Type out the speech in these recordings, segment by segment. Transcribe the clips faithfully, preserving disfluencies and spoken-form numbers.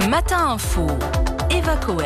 Matin Info, Eva Cohen.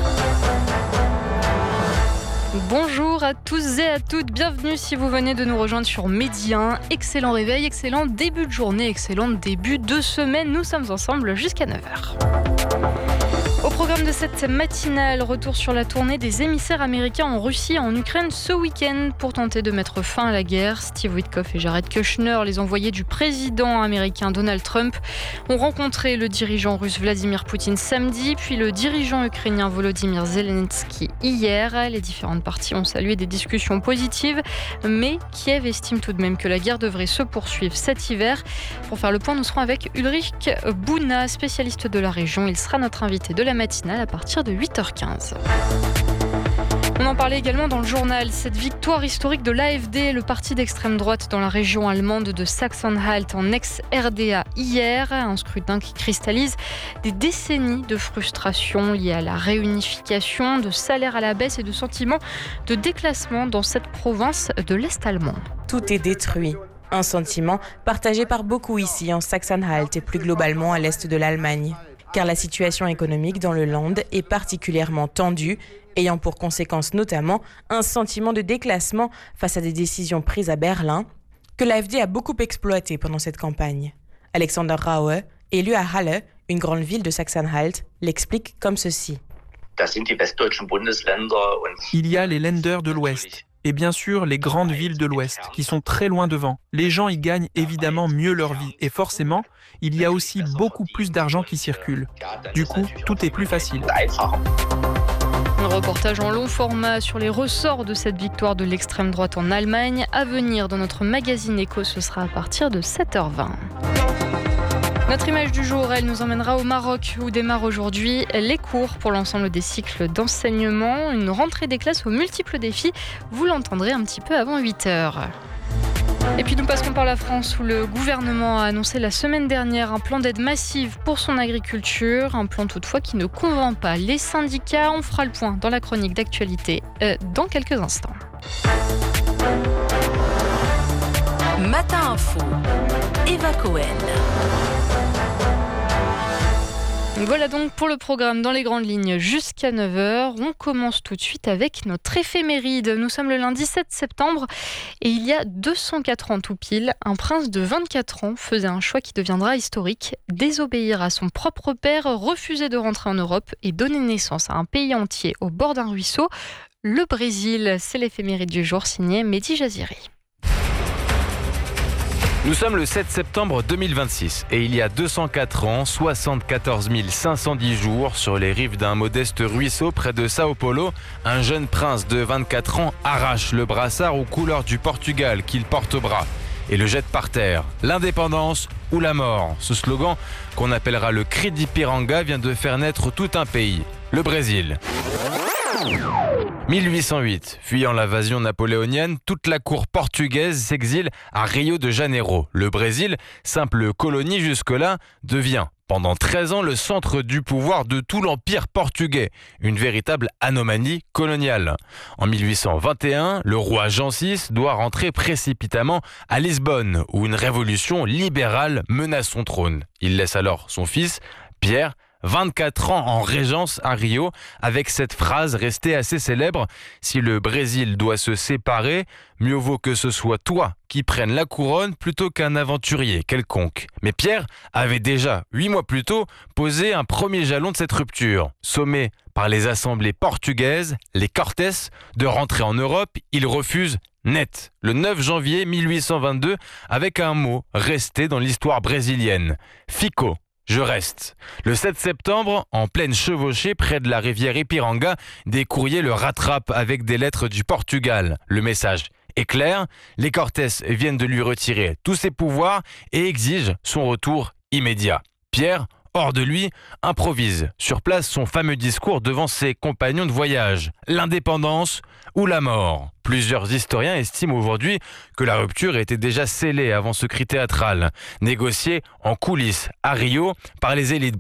Bonjour à tous et à toutes, bienvenue si vous venez de nous rejoindre sur Midi un. Excellent réveil, excellent début de journée, excellent début de semaine. Nous sommes ensemble jusqu'à neuf heures. Au programme de cette matinale, retour sur la tournée des émissaires américains en Russie et en Ukraine ce week-end pour tenter de mettre fin à la guerre. Steve Witkoff et Jared Kushner, les envoyés du président américain Donald Trump, ont rencontré le dirigeant russe Vladimir Poutine samedi, puis le dirigeant ukrainien Volodymyr Zelensky hier. Les différentes parties ont salué des discussions positives, mais Kiev estime tout de même que la guerre devrait se poursuivre cet hiver. Pour faire le point, nous serons avec Ulrich Bouna, spécialiste de la région. Il sera notre invité de la matinale à partir de huit heures quinze. On en parlait également dans le journal. Cette victoire historique de l'A F D, le parti d'extrême droite dans la région allemande de Sachsen-Anhalt en ex-R D A hier. Un scrutin qui cristallise des décennies de frustration liées à la réunification, de salaires à la baisse et de sentiments de déclassement dans cette province de l'Est allemand. Tout est détruit. Un sentiment partagé par beaucoup ici en Sachsen-Anhalt et plus globalement à l'est de l'Allemagne. Car la situation économique dans le Land est particulièrement tendue, ayant pour conséquence notamment un sentiment de déclassement face à des décisions prises à Berlin, que l'A F D a beaucoup exploité pendant cette campagne. Alexander Raue, élu à Halle, une grande ville de Sachsen-Anhalt, l'explique comme ceci. Il y a les Länder de l'Ouest. Et bien sûr, les grandes villes de l'Ouest, qui sont très loin devant. Les gens y gagnent évidemment mieux leur vie. Et forcément, il y a aussi beaucoup plus d'argent qui circule. Du coup, tout est plus facile. Un reportage en long format sur les ressorts de cette victoire de l'extrême droite en Allemagne. À venir dans notre magazine Écho, ce sera à partir de sept heures vingt. Notre image du jour, elle nous emmènera au Maroc où démarrent aujourd'hui les cours pour l'ensemble des cycles d'enseignement. Une rentrée des classes aux multiples défis. Vous l'entendrez un petit peu avant huit heures. Et puis nous passons par la France où le gouvernement a annoncé la semaine dernière un plan d'aide massive pour son agriculture. Un plan toutefois qui ne convainc pas les syndicats. On fera le point dans la chronique d'actualité euh, dans quelques instants. Matin Info, Eva Cohen. Voilà donc pour le programme dans les grandes lignes jusqu'à neuf heures. On commence tout de suite avec notre éphéméride. Nous sommes le lundi sept septembre et il y a deux cent quatre ans tout pile, un prince de vingt-quatre ans faisait un choix qui deviendra historique. Désobéir à son propre père, refuser de rentrer en Europe et donner naissance à un pays entier au bord d'un ruisseau. Le Brésil, c'est l'éphéméride du jour signé Mehdi Jaziri. Nous sommes le sept septembre deux mille vingt-six et il y a deux cent quatre ans, soixante-quatorze mille cinq cent dix jours, sur les rives d'un modeste ruisseau près de Sao Paulo, un jeune prince de vingt-quatre ans arrache le brassard aux couleurs du Portugal qu'il porte au bras et le jette par terre. L'indépendance ou la mort. Ce slogan, qu'on appellera le cri d'Ipiranga, vient de faire naître tout un pays, le Brésil. mille huit cent huit, fuyant l'invasion napoléonienne, toute la cour portugaise s'exile à Rio de Janeiro. Le Brésil, simple colonie jusque-là, devient pendant treize ans le centre du pouvoir de tout l'empire portugais, une véritable anomalie coloniale. En mille huit cent vingt et un, le roi Jean six doit rentrer précipitamment à Lisbonne, où une révolution libérale menace son trône. Il laisse alors son fils, Pierre, vingt-quatre ans en régence à Rio, avec cette phrase restée assez célèbre: « Si le Brésil doit se séparer, mieux vaut que ce soit toi qui prennes la couronne plutôt qu'un aventurier quelconque. » Mais Pierre avait déjà, huit mois plus tôt, posé un premier jalon de cette rupture. Sommé par les assemblées portugaises, les Cortés, de rentrer en Europe, il refuse net, le neuf janvier mille huit cent vingt-deux, avec un mot resté dans l'histoire brésilienne: Fico. Je reste. Le sept septembre, en pleine chevauchée près de la rivière Ipiranga, des courriers le rattrapent avec des lettres du Portugal. Le message est clair, les Cortés viennent de lui retirer tous ses pouvoirs et exigent son retour immédiat. Pierre, hors de lui, improvise sur place son fameux discours devant ses compagnons de voyage. L'indépendance ou la mort. Plusieurs historiens estiment aujourd'hui que la rupture était déjà scellée avant ce cri théâtral, négocié en coulisses à Rio par les élites